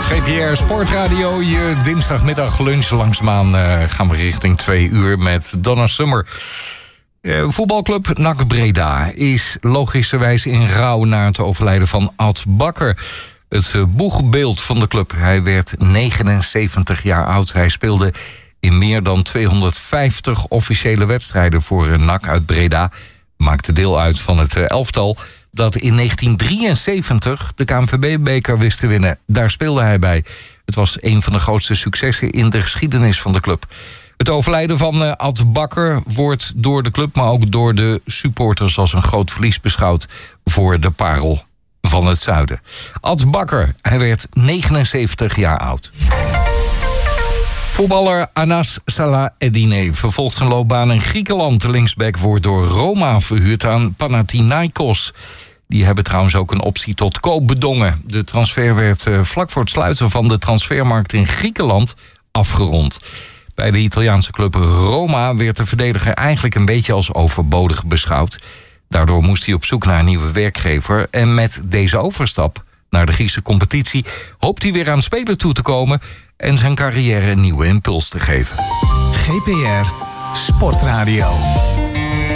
GPR Sportradio, je dinsdagmiddag lunch. Langzaamaan gaan we richting 2 uur met Donna Summer. Voetbalclub NAC Breda is logischerwijs in rouw na het overlijden van Ad Bakker. Het boegbeeld van de club. Hij werd 79 jaar oud. Hij speelde in meer dan 250 officiële wedstrijden voor NAC uit Breda. Maakte deel uit van het elftal dat in 1973 de KNVB-beker wist te winnen. Daar speelde hij bij. Het was een van de grootste successen in de geschiedenis van de club. Het overlijden van Ad Bakker wordt door de club, maar ook door de supporters als een groot verlies beschouwd voor de parel van het zuiden. Ad Bakker, hij werd 79 jaar oud. Voetballer Anas Salah-Eddine vervolgt zijn loopbaan in Griekenland. De linksback wordt door Roma verhuurd aan Panathinaikos. Die hebben trouwens ook een optie tot koop bedongen. De transfer werd vlak voor het sluiten van de transfermarkt in Griekenland afgerond. Bij de Italiaanse club Roma werd de verdediger eigenlijk een beetje als overbodig beschouwd. Daardoor moest hij op zoek naar een nieuwe werkgever. En met deze overstap naar de Griekse competitie hoopt hij weer aan spelen toe te komen en zijn carrière een nieuwe impuls te geven. GPR Sportradio.